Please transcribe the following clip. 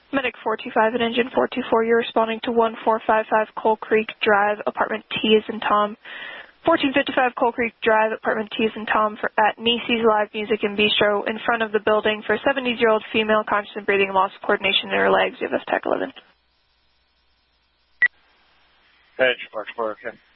Medic 425 and Engine 424, you're responding to 1455 Coal Creek Drive, Apartment T as in Tom. 1455 Coal Creek Drive, Apartment T as in Tom, at Nisi's Live Music and Bistro, in front of the building for a 70-year-old female, conscious and breathing, loss of coordination in her legs. You have FTAC 11. Edge, Park 4, okay.